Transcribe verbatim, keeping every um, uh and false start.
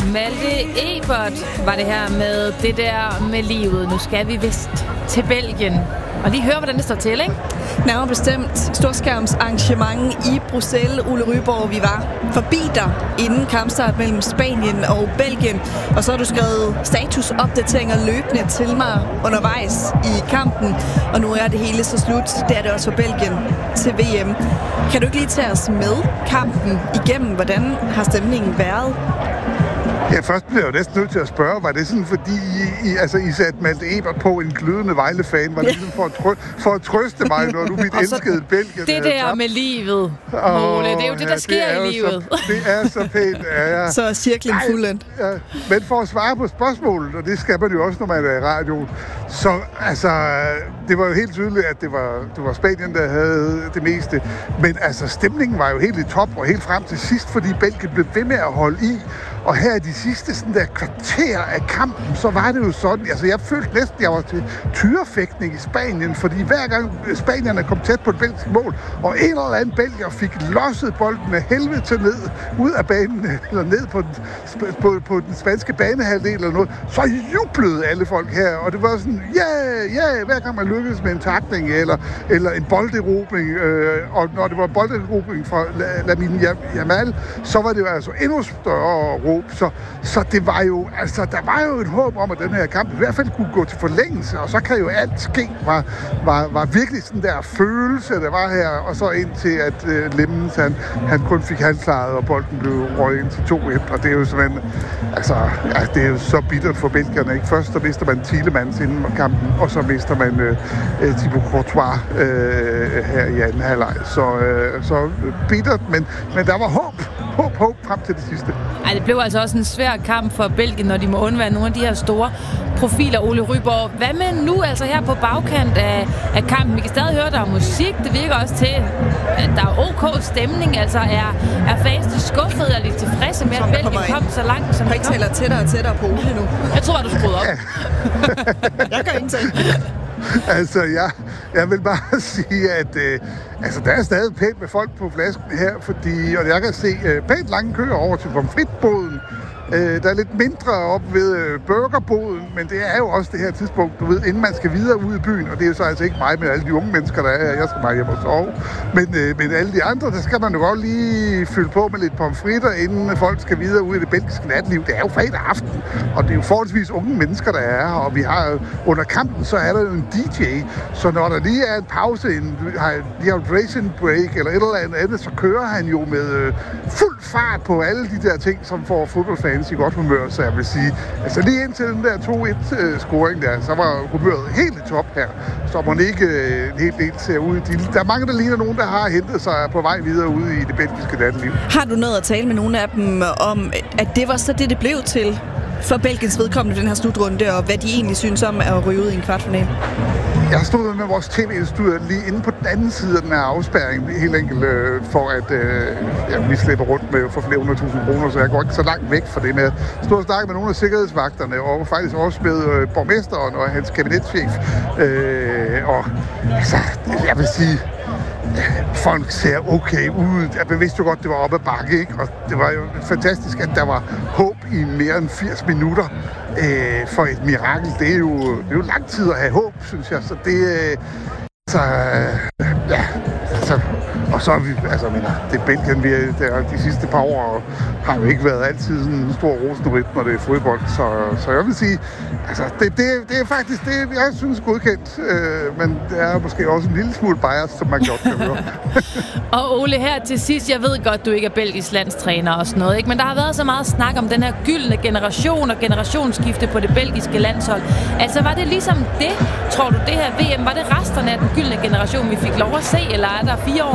Malte Ebert var det her med det der med livet. Nu skal vi vist til Belgien. Og lige høre, hvordan det står til, ikke? Nærmere bestemt storskærmsarrangement i Bruxelles, Ole Ryborg. Vi var forbi dig inden kampstart mellem Spanien og Belgien. Og så har du skrevet statusopdateringer løbende til mig undervejs i kampen. Og nu er det hele så slut. Det er det også for Belgien til V M. Kan du ikke lige tage os med kampen igennem? Hvordan har stemningen været? Ja, først blev jeg jo næsten nødt til at spørge, var det sådan, fordi I, I, altså, I satte Malte Ebert på en glødende Vejle-fan? Var det ligesom for at, trø, for at trøste mig, når du mit elskede Belgien? Det der tabt? Med livet, Ole, det er jo det, der ja, sker det i livet. Så, det er så pænt, ja, ja. Så er cirklen fuldendt. Ja, men for at svare på spørgsmålet, og det skal man jo også, når man er i radioen, så altså, det var jo helt tydeligt, at det var, det var Spanien, der havde det meste. Men altså, stemningen var jo helt i top, og helt frem til sidst, fordi Belgien blev ved med at holde i. Og her i de sidste sådan der kvarter af kampen, så var det jo sådan, altså jeg følte næsten, at jeg var til tyrefægtning i Spanien, fordi hver gang spanierne kom tæt på det belgiske mål, og en eller anden belgier fik losset bolden af helvede til ned, ud af banen, eller ned på den, på, på den spanske banehalvdel eller noget, så jublede alle folk her, og det var sådan, ja, yeah, ja, yeah, hver gang man lykkedes med en takning, eller, eller en bolderobring, øh, og når det var bolderobring fra Lamine Yamal, så var det jo altså endnu større råb. Så, så det var jo, altså, der var jo et håb om, at den her kamp i hvert fald kunne gå til forlængelse, og så kan jo alt ske, var, var, var virkelig sådan der følelse, der var her, og så indtil at uh, Lemmens, han, han kun fik halvklaret, og bolden blev røget ind til to et, og det er jo simpelthen, altså, ja, det er jo så bittert for belgierne, ikke? Først så mister man Tielemans inden kampen, og så mister man uh, uh, Thibaut Courtois uh, her i anden halvleg, så, uh, så bittert, men, men der var håb, håb, håb frem til det sidste. Ej, det blev altså også en svær kamp for Belgien, når de må undvære nogle af de her store profiler, Ole Ryborg. Hvad med nu, altså her på bagkant af, af kampen? Vi kan stadig høre, der er musik. Det virker også til, at der er ok stemning. Altså er, er fans skuffede og lidt tilfredse med, at Belgien kom så langt, som de kom? Jeg taler tættere og tættere på Ole nu. Jeg tror, at du skruede op. Jeg gør ingenting. Altså, jeg, jeg vil bare sige, at øh, altså, der er stadig pænt med folk på flasken her, fordi, og jeg kan se øh, pænt lange køer over til pomfritboden. Øh, der er lidt mindre op ved øh, burgerboden, men det er jo også det her tidspunkt, du ved, inden man skal videre ud i byen, og det er jo så altså ikke mig med alle de unge mennesker, der er her. Jeg skal bare hjem og sove. Men, øh, men alle de andre, der skal man jo godt lige fylde på med lidt pomfritter, inden folk skal videre ud i det belgiske natliv. Det er jo fredag aften, og det er jo forholdsvis unge mennesker, der er her, og vi har under kampen, så er der jo en D J, så når der lige er en pause, en hydration break eller et eller andet, så kører han jo med øh, fuld fart på alle de der ting, som får fodboldfans i godt humør, så jeg vil sige, altså lige indtil den der to et-scoring der, så var humøret helt i top her, så man ikke øh, en hel del ser ud. De, der er mange, der ligner nogen, der har hentet sig på vej videre ude i det belgiske natteliv. Har du noget at tale med nogle af dem om, at det var så det, det blev til for Belgiens vedkommende den her slutrunde, og hvad de egentlig synes om at ryge ud i en kvartfinale? Jeg stod med vores tv-studie lige inde på den anden side af den her afspærring, helt enkelt øh, for at øh, ja, vi slipper rundt med for flere hundrede tusind kroner, så jeg går ikke så langt væk fra det med. Jeg stod og snakkede med nogle af sikkerhedsvagterne, og faktisk også med øh, borgmesteren og hans kabinetschef. Øh, og altså, jeg vil sige, folk ser okay ud. Jeg vidste jo godt, det var op ad bakke, ikke? Og det var jo fantastisk, at der var håb i mere end firs minutter øh, for et mirakel. Det er, jo, det er jo lang tid at have håb, synes jeg. Så det, øh, så, øh, ja, altså, og så er vi, altså, mener, det Belgien, vi er, der, de sidste par år har jo ikke været altid sådan en stor rosenryt, når det er fodbold. Så, så jeg vil sige, altså, det, det, det er faktisk det, jeg synes er godkendt, øh, men det er måske også en lille smule bias, som man godt kan høre. Og Ole, her til sidst, jeg ved godt, du ikke er belgisk landstræner og sådan noget, ikke? Men der har været så meget snak om den her gyldne generation og generationsskifte på det belgiske landshold. Altså, var det ligesom det, tror du, det her V M, var det resterne af den gyldne generation, vi fik lov at se, eller er der fire år